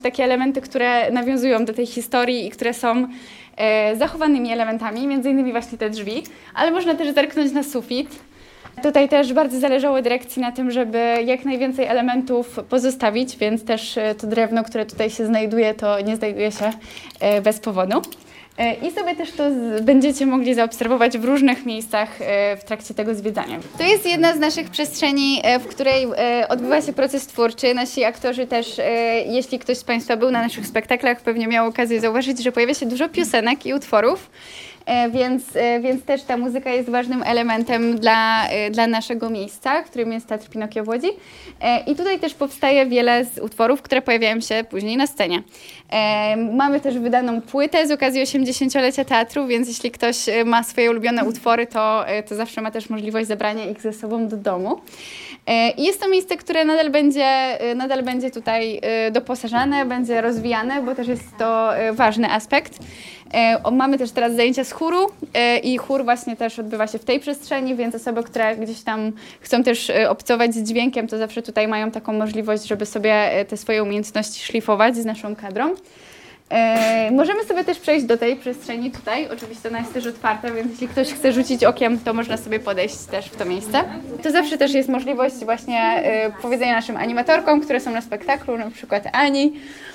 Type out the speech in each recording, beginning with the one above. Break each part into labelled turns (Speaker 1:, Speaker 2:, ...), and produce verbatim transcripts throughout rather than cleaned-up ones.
Speaker 1: Takie elementy, które nawiązują do tej historii i które są e, zachowanymi elementami, między innymi właśnie te drzwi, ale można też zerknąć na sufit. Tutaj też bardzo zależało dyrekcji na tym, żeby jak najwięcej elementów pozostawić, więc też to drewno, które tutaj się znajduje, to nie znajduje się e, bez powodu. I sobie też to z, będziecie mogli zaobserwować w różnych miejscach e, w trakcie tego zwiedzania. To jest jedna z naszych przestrzeni, e, w której e, odbywa się proces twórczy. Nasi aktorzy też, e, jeśli ktoś z Państwa był na naszych spektaklach, pewnie miał okazję zauważyć, że pojawia się dużo piosenek i utworów. E, więc, e, więc też ta muzyka jest ważnym elementem dla, e, dla naszego miejsca, którym jest Teatr Pinokio w Łodzi. E, I tutaj też powstaje wiele z utworów, które pojawiają się później na scenie. E, mamy też wydaną płytę z okazji osiemdziesięciolecia teatru, więc jeśli ktoś ma swoje ulubione utwory, to, e, to zawsze ma też możliwość zabrania ich ze sobą do domu. E, I jest to miejsce, które nadal będzie, e, nadal będzie tutaj e, doposażane, będzie rozwijane, bo też jest to e, ważny aspekt. E, mamy też teraz zajęcia z chóru e, i chór właśnie też odbywa się w tej przestrzeni, więc osoby, które gdzieś tam chcą też e, obcować z dźwiękiem, to zawsze tutaj mają taką możliwość, żeby sobie e, te swoje umiejętności szlifować z naszą kadrą. E, możemy sobie też przejść do tej przestrzeni tutaj, oczywiście ona jest też otwarta, więc jeśli ktoś chce rzucić okiem, to można sobie podejść też w to miejsce. To zawsze też jest możliwość właśnie e, powiedzenia naszym animatorkom, które są na spektaklu, na przykład Ani,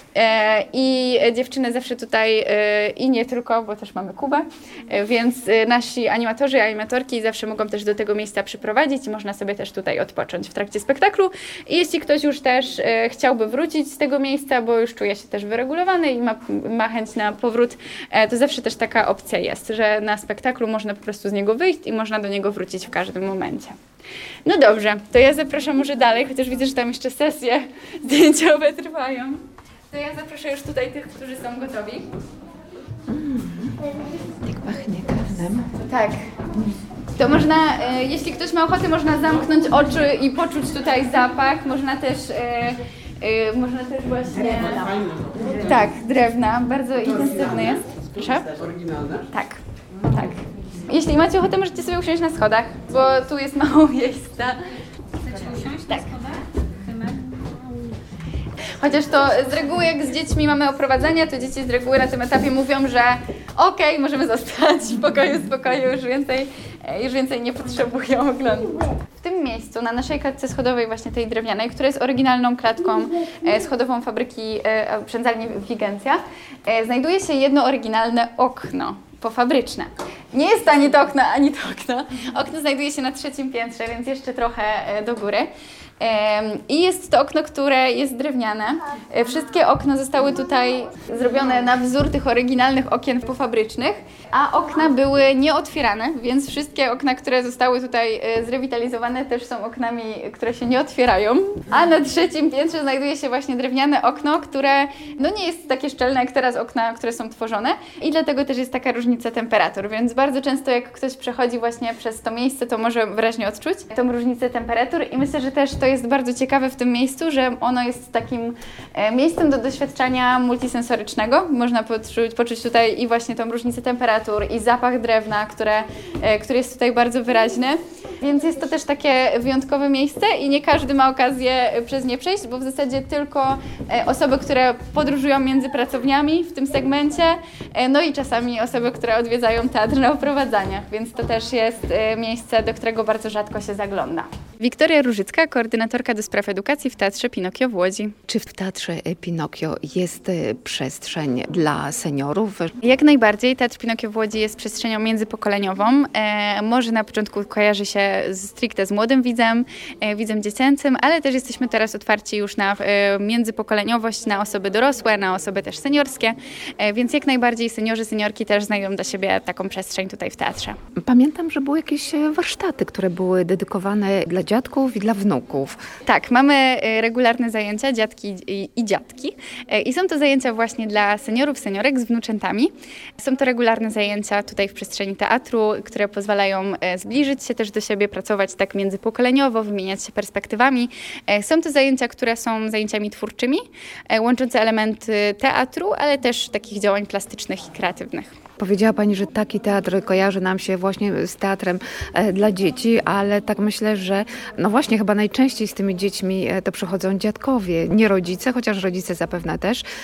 Speaker 1: i dziewczyny zawsze tutaj, i nie tylko, bo też mamy Kubę, więc nasi animatorzy i animatorki zawsze mogą też do tego miejsca przyprowadzić i można sobie też tutaj odpocząć w trakcie spektaklu. I jeśli ktoś już też chciałby wrócić z tego miejsca, bo już czuje się też wyregulowany i ma, ma chęć na powrót, to zawsze też taka opcja jest, że na spektaklu można po prostu z niego wyjść i można do niego wrócić w każdym momencie. No dobrze, to ja zapraszam może dalej, chociaż widzę, że tam jeszcze sesje zdjęciowe trwają. To ja zaproszę już tutaj tych, którzy są gotowi.
Speaker 2: Mm, jak pachnie karnem.
Speaker 1: Tak. To można, e, jeśli ktoś ma ochotę, można zamknąć oczy i poczuć tutaj zapach. Można też, e, e, można też właśnie... Tak, drewna. Bardzo intensywny jest. Proszę?
Speaker 3: Oryginalne?
Speaker 1: Tak, tak. Jeśli macie ochotę, możecie sobie usiąść na schodach, bo tu jest mało miejsca.
Speaker 4: Chcecie usiąść
Speaker 1: Tak.
Speaker 4: na schodach?
Speaker 1: Chociaż to z reguły jak z dziećmi mamy oprowadzania, to dzieci z reguły na tym etapie mówią, że okej, okay, możemy zostać w pokoju, spokoju, już więcej, już więcej nie potrzebują oglądu. W tym miejscu, na naszej klatce schodowej właśnie tej drewnianej, która jest oryginalną klatką schodową fabryki Przędzalni Wigencja, znajduje się jedno oryginalne okno pofabryczne. Nie jest to ani to okno, ani to okno. Okno znajduje się na trzecim piętrze, więc jeszcze trochę do góry. I jest to okno, które jest drewniane. Wszystkie okna zostały tutaj zrobione na wzór tych oryginalnych okien pofabrycznych, a okna były nieotwierane, więc wszystkie okna, które zostały tutaj zrewitalizowane, też są oknami, które się nie otwierają. A na trzecim piętrze znajduje się właśnie drewniane okno, które no nie jest takie szczelne jak teraz okna, które są tworzone i dlatego też jest taka różnica temperatur, więc bardzo często jak ktoś przechodzi właśnie przez to miejsce, to może wyraźnie odczuć tą różnicę temperatur i myślę, że też to jest bardzo ciekawe w tym miejscu, że ono jest takim e, miejscem do doświadczenia multisensorycznego. Można poczuć, poczuć tutaj i właśnie tą różnicę temperatur i zapach drewna, które, e, który jest tutaj bardzo wyraźny. Więc jest to też takie wyjątkowe miejsce i nie każdy ma okazję przez nie przejść, bo w zasadzie tylko e, osoby, które podróżują między pracowniami w tym segmencie, e, no i czasami osoby, które odwiedzają teatr na oprowadzaniach, więc to też jest e, miejsce, do którego bardzo rzadko się zagląda. Wiktoria Różycka, koordynatorka do spraw edukacji w Teatrze Pinokio w Łodzi.
Speaker 2: Czy w Teatrze Pinokio jest przestrzeń dla seniorów?
Speaker 1: Jak najbardziej. Teatr Pinokio w Łodzi jest przestrzenią międzypokoleniową. E, może na początku kojarzy się stricte z młodym widzem, e, widzem dziecięcym, ale też jesteśmy teraz otwarci już na e, międzypokoleniowość, na osoby dorosłe, na osoby też seniorskie, e, więc jak najbardziej seniorzy, seniorki też znajdą dla siebie taką przestrzeń tutaj w teatrze.
Speaker 2: Pamiętam, że były jakieś warsztaty, które były dedykowane dla dziadków i dla wnuków.
Speaker 1: Tak, mamy regularne zajęcia, dziadki i, i dziadki. I są to zajęcia właśnie dla seniorów, seniorek z wnuczętami. Są to regularne zajęcia tutaj w przestrzeni teatru, które pozwalają zbliżyć się też do siebie, pracować tak międzypokoleniowo, wymieniać się perspektywami. Są to zajęcia, które są zajęciami twórczymi, łączące elementy teatru, ale też takich działań plastycznych i kreatywnych.
Speaker 2: Powiedziała Pani, że taki teatr kojarzy nam się właśnie z teatrem e, dla dzieci, ale tak myślę, że no właśnie chyba najczęściej z tymi dziećmi e, to przychodzą dziadkowie, nie rodzice, chociaż rodzice zapewne też.